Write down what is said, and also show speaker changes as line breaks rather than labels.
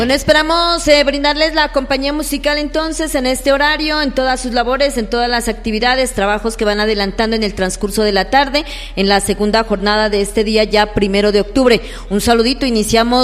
Bueno, esperamos brindarles la compañía musical entonces en este horario, en todas sus labores, en todas las actividades, trabajos que van adelantando en el transcurso de la tarde, en la segunda jornada de este día ya 1 de octubre. Un saludito, iniciamos